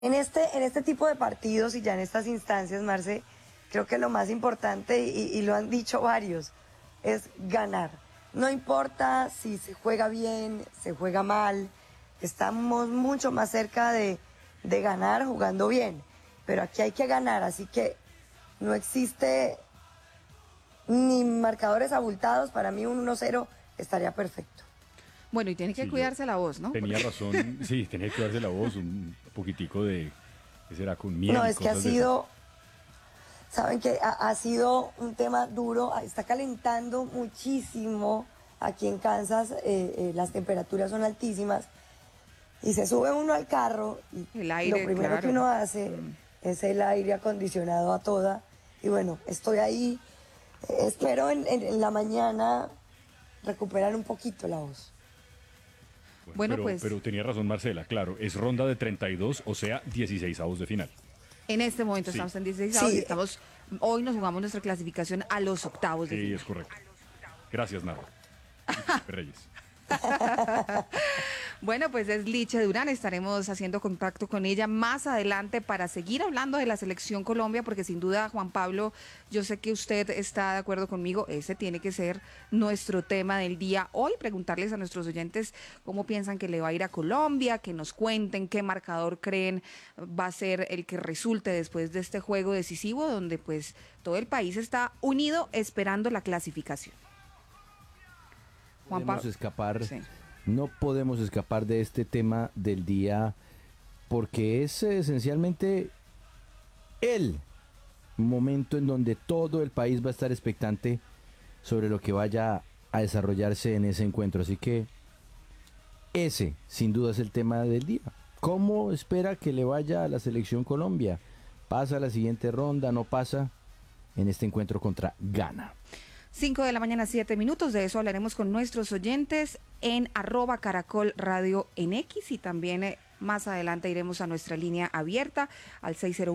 En este tipo de partidos y ya en estas instancias, Marce, creo que lo más importante, y lo han dicho varios, es ganar. No importa si se juega bien, se juega mal, estamos mucho más cerca de ganar jugando bien, pero aquí hay que ganar, así que no existe ni marcadores abultados, para mí un 1-0 estaría perfecto. Bueno, y tiene que cuidarse la voz, ¿no? Tenía razón, sí, tenía que cuidarse la voz, un poquitico de, ¿qué será? Con miel. No, es que ha sido, saben que ha sido un tema duro, está calentando muchísimo aquí en Kansas, las temperaturas son altísimas y se sube uno al carro y el aire, lo primero que uno hace es el aire acondicionado a toda y bueno, estoy ahí, espero en la mañana recuperar un poquito la voz. Bueno, pero tenía razón Marcela, claro, es ronda de 32, o sea, 16avos de final. En este momento estamos en 16avos y hoy nos jugamos nuestra clasificación a los octavos de final. Sí, es correcto. Gracias, Naro. Reyes. Bueno, pues es Liche Durán, estaremos haciendo contacto con ella más adelante para seguir hablando de la selección Colombia, porque sin duda, Juan Pablo, yo sé que usted está de acuerdo conmigo, ese tiene que ser nuestro tema del día hoy, preguntarles a nuestros oyentes cómo piensan que le va a ir a Colombia, que nos cuenten qué marcador creen va a ser el que resulte después de este juego decisivo, donde pues todo el país está unido esperando la clasificación. Juan Pablo, no podemos escapar de este tema del día porque es esencialmente el momento en donde todo el país va a estar expectante sobre lo que vaya a desarrollarse en ese encuentro. Así que ese sin duda es el tema del día. ¿Cómo espera que le vaya a la selección Colombia? ¿Pasa a la siguiente ronda? ¿No pasa en este encuentro contra Ghana? 5 de la mañana, 7 minutos. De eso hablaremos con nuestros oyentes en @Caracol Radio en X y también más adelante iremos a nuestra línea abierta al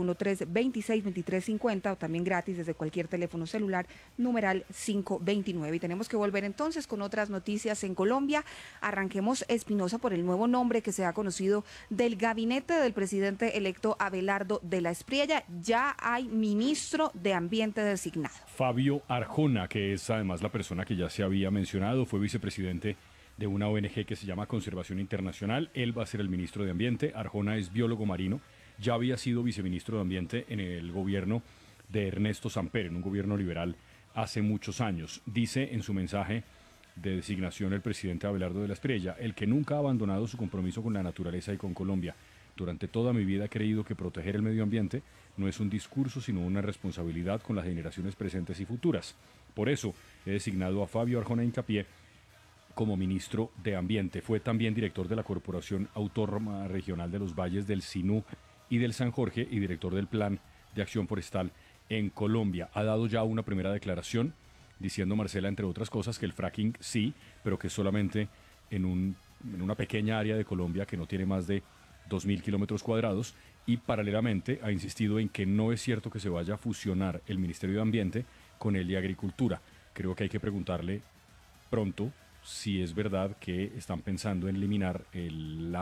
601-326-2350 o también gratis desde cualquier teléfono celular, numeral 529. Y tenemos que volver entonces con otras noticias en Colombia. Arranquemos, Espinosa, por el nuevo nombre que se ha conocido del gabinete del presidente electo Abelardo de la Espriella. Ya hay ministro de Ambiente designado. Fabio Arjona, que es además la persona que ya se había mencionado, fue vicepresidente de una ONG que se llama Conservación Internacional. Él va a ser el ministro de Ambiente. Arjona es biólogo marino. Ya había sido viceministro de Ambiente en el gobierno de Ernesto Samper, en un gobierno liberal hace muchos años. Dice en su mensaje de designación el presidente Abelardo de la Espriella: el que nunca ha abandonado su compromiso con la naturaleza y con Colombia. Durante toda mi vida he creído que proteger el medio ambiente no es un discurso, sino una responsabilidad con las generaciones presentes y futuras. Por eso he designado a Fabio Arjona Hincapié como ministro de Ambiente. Fue también director de la Corporación Autónoma Regional de los Valles del Sinú y del San Jorge y director del Plan de Acción Forestal en Colombia. Ha dado ya una primera declaración diciendo, Marcela, entre otras cosas, que el fracking sí, pero que solamente en una pequeña área de Colombia que no tiene más de 2.000 kilómetros cuadrados, y paralelamente ha insistido en que no es cierto que se vaya a fusionar el Ministerio de Ambiente con el de Agricultura. Creo que hay que preguntarle pronto si es verdad que están pensando en eliminar el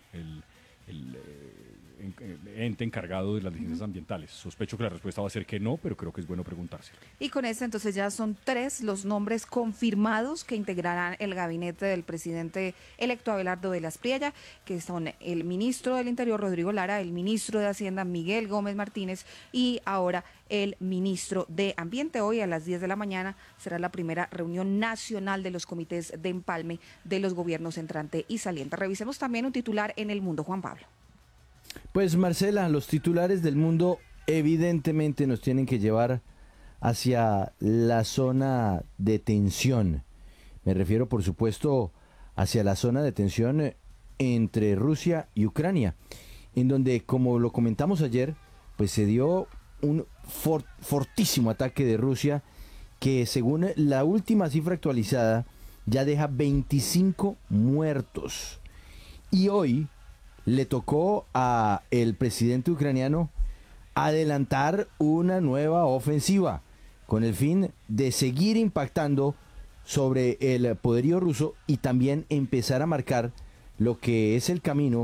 ente encargado de las licencias ambientales. Sospecho que la respuesta va a ser que no, pero creo que es bueno preguntarse. Y con esto entonces ya son 3 los nombres confirmados que integrarán el gabinete del presidente electo Abelardo de la Espriella, que son el ministro del Interior Rodrigo Lara, el ministro de Hacienda Miguel Gómez Martínez y ahora el ministro de Ambiente. Hoy a las 10 de la mañana será la primera reunión nacional de los comités de empalme de los gobiernos entrante y saliente. Revisemos también un titular en El Mundo, Juan Pablo. Pues Marcela, los titulares del mundo evidentemente nos tienen que llevar hacia la zona de tensión. Me refiero, por supuesto, hacia la zona de tensión entre Rusia y Ucrania, en donde, como lo comentamos ayer, pues se dio un fortísimo ataque de Rusia que, según la última cifra actualizada, ya deja 25 muertos. Y hoy le tocó a el presidente ucraniano adelantar una nueva ofensiva con el fin de seguir impactando sobre el poderío ruso y también empezar a marcar lo que es el camino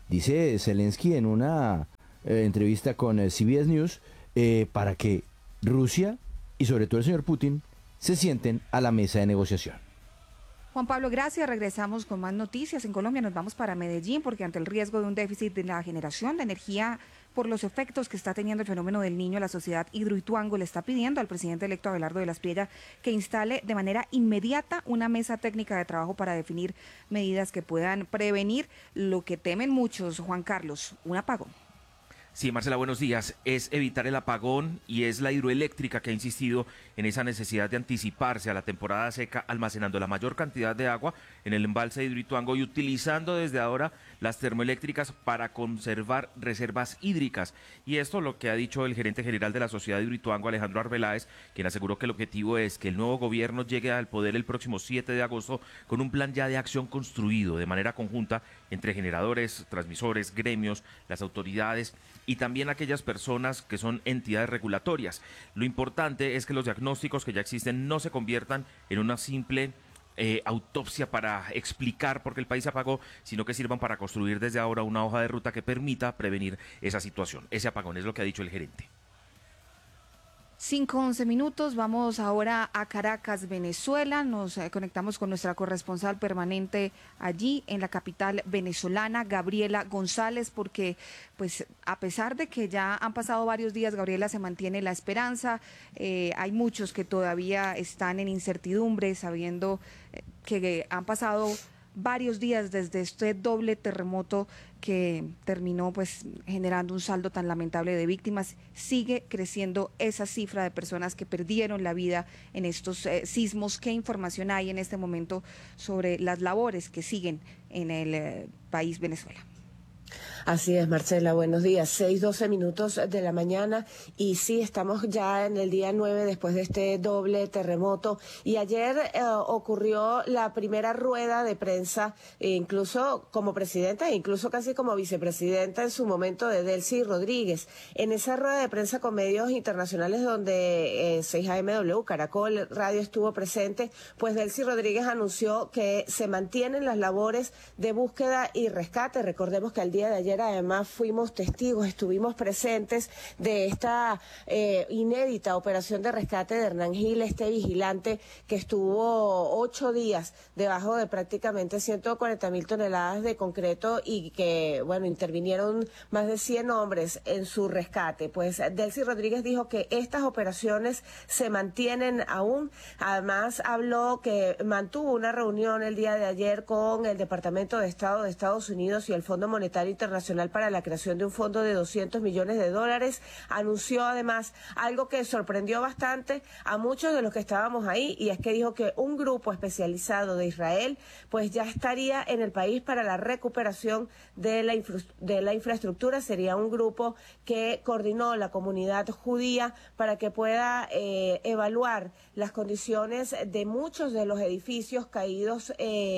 dice Zelensky en una entrevista con CBS News, para que Rusia y sobre todo el señor Putin se sienten a la mesa de negociación. Juan Pablo, gracias. Regresamos con más noticias. En Colombia nos vamos para Medellín porque ante el riesgo de un déficit de la generación de energía por los efectos que está teniendo el fenómeno del Niño, la sociedad Hidroituango le está pidiendo al presidente electo Abelardo de la Espriella que instale de manera inmediata una mesa técnica de trabajo para definir medidas que puedan prevenir lo que temen muchos, Juan Carlos, un apagón. Sí, Marcela, buenos días. Es evitar el apagón y es la hidroeléctrica que ha insistido en esa necesidad de anticiparse a la temporada seca, almacenando la mayor cantidad de agua en el embalse de Hidroituango y utilizando desde ahora las termoeléctricas para conservar reservas hídricas. Y esto lo que ha dicho el gerente general de la Sociedad Hidroituango, Alejandro Arbeláez, quien aseguró que el objetivo es que el nuevo gobierno llegue al poder el próximo 7 de agosto con un plan ya de acción construido de manera conjunta entre generadores, transmisores, gremios, las autoridades y también aquellas personas que son entidades regulatorias. Lo importante es que los diagnósticos que ya existen no se conviertan en una simple autopsia para explicar por qué el país se apagó, sino que sirvan para construir desde ahora una hoja de ruta que permita prevenir esa situación. Ese apagón es lo que ha dicho el gerente. 5:11, vamos ahora a Caracas, Venezuela, nos conectamos con nuestra corresponsal permanente allí en la capital venezolana, Gabriela González, porque pues a pesar de que ya han pasado varios días, Gabriela, se mantiene la esperanza, hay muchos que todavía están en incertidumbre, sabiendo que han pasado varios días desde este doble terremoto que terminó pues generando un saldo tan lamentable de víctimas. Sigue creciendo esa cifra de personas que perdieron la vida en estos sismos. ¿Qué información hay en este momento sobre las labores que siguen en el país Venezuela? Así es, Marcela, buenos días. 6:12 de la mañana y sí, estamos ya en el día 9 después de este doble terremoto y ayer ocurrió la primera rueda de prensa, incluso como presidenta e incluso casi como vicepresidenta en su momento de Delcy Rodríguez. En esa rueda de prensa con medios internacionales donde 6AMW, Caracol Radio estuvo presente, pues Delcy Rodríguez anunció que se mantienen las labores de búsqueda y rescate. Recordemos que al día de ayer además fuimos testigos, estuvimos presentes de esta inédita operación de rescate de Hernán Gil, este vigilante que estuvo 8 días debajo de prácticamente 140.000 toneladas de concreto y que, bueno, intervinieron más de 100 hombres en su rescate. Pues Delcy Rodríguez dijo que estas operaciones se mantienen aún. Además habló que mantuvo una reunión el día de ayer con el Departamento de Estado de Estados Unidos y el Fondo Monetario Internacional para la creación de un fondo de $200 millones. Anunció además algo que sorprendió bastante a muchos de los que estábamos ahí, y es que dijo que un grupo especializado de Israel pues ya estaría en el país para la recuperación de la infraestructura. Sería un grupo que coordinó la comunidad judía para que pueda evaluar las condiciones de muchos de los edificios caídos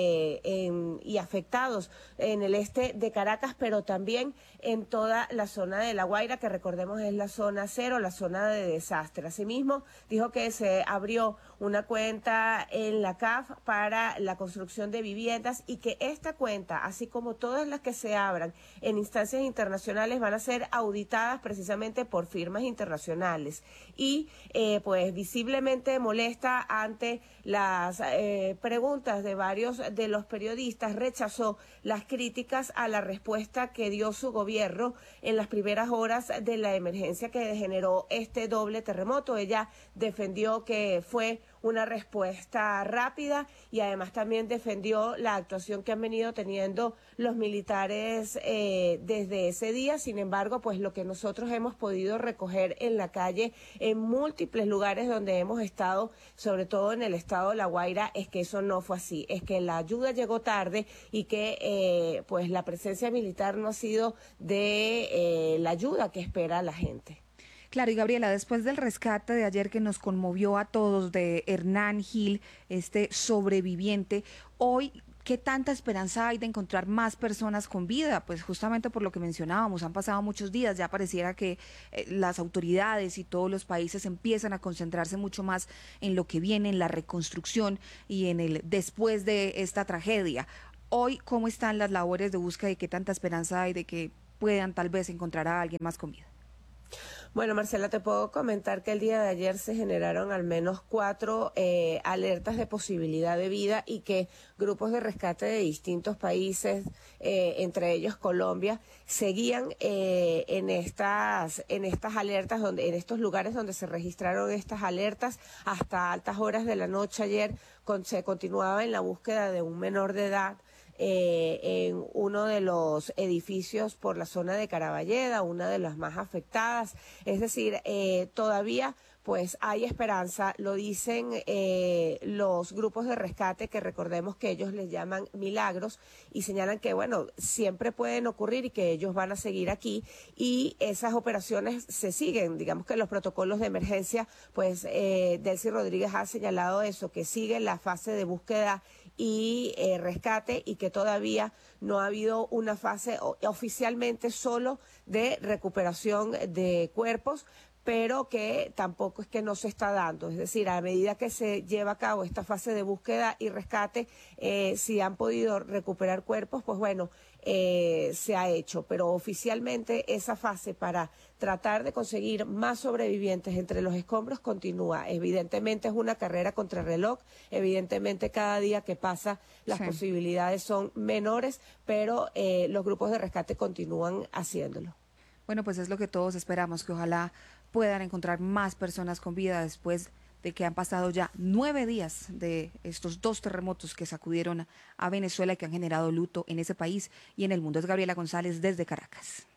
y afectados en el este de Caracas, pero también en toda la zona de La Guaira, que recordemos es la zona cero, la zona de desastre. Asimismo, dijo que se abrió una cuenta en la CAF para la construcción de viviendas y que esta cuenta, así como todas las que se abran en instancias internacionales, van a ser auditadas precisamente por firmas internacionales. Y pues visiblemente molesta ante las preguntas de varios de los periodistas, rechazó las críticas a la respuesta que dio su gobierno en las primeras horas de la emergencia que generó este doble terremoto. Ella defendió que fue una respuesta rápida y además también defendió la actuación que han venido teniendo los militares desde ese día. Sin embargo, pues lo que nosotros hemos podido recoger en la calle, en múltiples lugares donde hemos estado, sobre todo en el estado de La Guaira, es que eso no fue así, es que la ayuda llegó tarde y que pues la presencia militar no ha sido de la ayuda que espera la gente. Claro, y Gabriela, después del rescate de ayer que nos conmovió a todos de Hernán Gil, este sobreviviente, hoy, ¿qué tanta esperanza hay de encontrar más personas con vida? Pues justamente por lo que mencionábamos, han pasado muchos días, ya pareciera que las autoridades y todos los países empiezan a concentrarse mucho más en lo que viene, en la reconstrucción y en el después de esta tragedia. Hoy, ¿cómo están las labores de búsqueda y qué tanta esperanza hay de que puedan tal vez encontrar a alguien más con vida? Bueno, Marcela, te puedo comentar que el día de ayer se generaron al menos 4 alertas de posibilidad de vida y que grupos de rescate de distintos países, entre ellos Colombia, seguían en estas alertas, en estos lugares donde se registraron estas alertas hasta altas horas de la noche ayer. Se continuaba en la búsqueda de un menor de edad en uno de los edificios por la zona de Caraballeda, una de las más afectadas. Es decir, todavía pues hay esperanza, lo dicen los grupos de rescate, que recordemos que ellos les llaman milagros, y señalan que, bueno, siempre pueden ocurrir y que ellos van a seguir aquí, y esas operaciones se siguen. Digamos que los protocolos de emergencia, pues Delcy Rodríguez ha señalado eso, que sigue la fase de búsqueda y rescate, y que todavía no ha habido una fase oficialmente solo de recuperación de cuerpos, pero que tampoco es que no se está dando. Es decir, a medida que se lleva a cabo esta fase de búsqueda y rescate, si han podido recuperar cuerpos, pues bueno, se ha hecho. Pero oficialmente esa fase para tratar de conseguir más sobrevivientes entre los escombros continúa. Evidentemente es una carrera contra reloj, evidentemente cada día que pasa las posibilidades son menores, pero los grupos de rescate continúan haciéndolo. Bueno, pues es lo que todos esperamos, que ojalá puedan encontrar más personas con vida después de que han pasado ya 9 días de estos 2 terremotos que sacudieron a Venezuela y que han generado luto en ese país y en el mundo. Es Gabriela González desde Caracas.